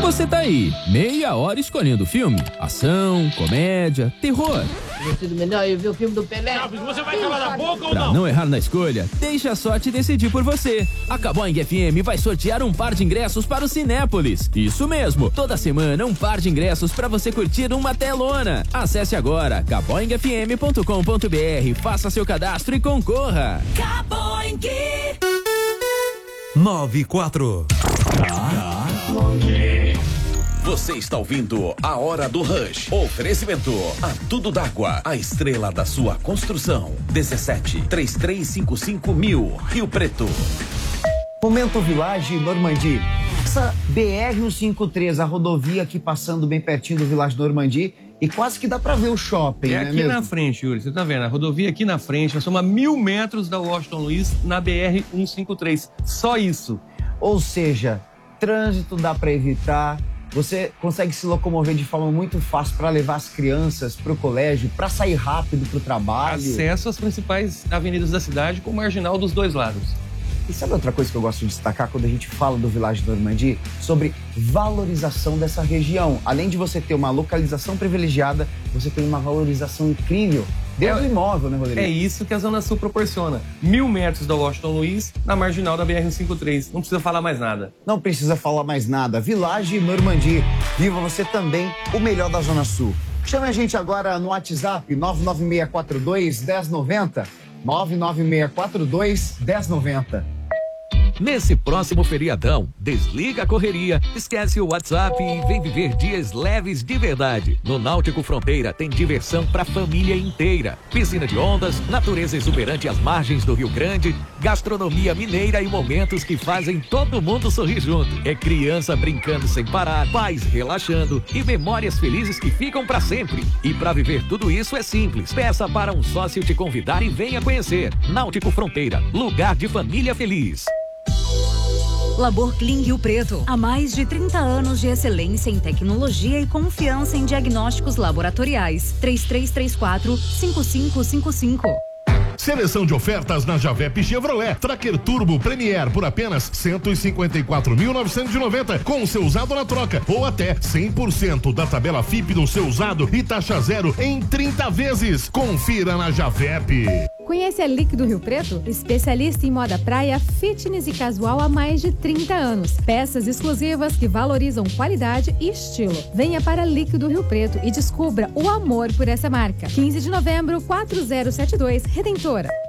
Você tá aí, meia hora escolhendo filme, ação, comédia, terror. Teria sido melhor eu ver o filme do Pelé. Você vai calar na boca ou Pra não errar na escolha, deixa a sorte decidir por você. A Caboing FM vai sortear um par de ingressos para o Cinépolis. Isso mesmo, toda semana um par de ingressos para você curtir uma telona. Acesse agora caboingfm.com.br, faça seu cadastro e concorra. Caboing 94. Você está ouvindo A Hora do Rush. Oferecimento a Tudo d'Água, a estrela da sua construção. 17-3355-1000, Rio Preto. Momento Village Normandie. Essa BR-153, a rodovia aqui passando bem pertinho do Village Normandie, e quase que dá pra ver o shopping, né? Aqui na frente, Yuri, você tá vendo? A rodovia aqui na frente, nós estamos a 1.000 metros da Washington Luiz na BR-153. Só isso. Ou seja, trânsito dá pra evitar. Você consegue se locomover de forma muito fácil para levar as crianças para o colégio, para sair rápido para o trabalho. Acesso às principais avenidas da cidade com marginal dos dois lados. E sabe outra coisa que eu gosto de destacar quando a gente fala do Village Normandie? Sobre valorização dessa região. Além de você ter uma localização privilegiada, você tem uma valorização incrível dentro do imóvel, né, Rodrigo? É isso que a Zona Sul proporciona. 1.000 metros da Washington Luiz, na marginal da BR-153. Não precisa falar mais nada. Não precisa falar mais nada. Village Normandie. Viva você também o melhor da Zona Sul. Chame a gente agora no WhatsApp 99642-1090. 99642-1090. Nesse próximo feriadão, desliga a correria, esquece o WhatsApp e vem viver dias leves de verdade. No Náutico Fronteira tem diversão pra família inteira. Piscina de ondas, natureza exuberante às margens do Rio Grande, gastronomia mineira e momentos que fazem todo mundo sorrir junto. É criança brincando sem parar, pais relaxando e memórias felizes que ficam pra sempre. E pra viver tudo isso é simples. Peça para um sócio te convidar e venha conhecer. Náutico Fronteira, lugar de família feliz. Labor Clean Rio Preto. Há mais de 30 anos de excelência em tecnologia e confiança em diagnósticos laboratoriais. 3334-5555. Seleção de ofertas na Javep Chevrolet. Tracker Turbo Premier por apenas R$154.990 com seu usado na troca ou até 100% da tabela FIP do seu usado e taxa zero em 30 vezes. Confira na Javep. Conhece a Líquido Rio Preto? Especialista em moda praia, fitness e casual há mais de 30 anos. Peças exclusivas que valorizam qualidade e estilo. Venha para Líquido Rio Preto e descubra o amor por essa marca. 15 de novembro, 4072, Redentora.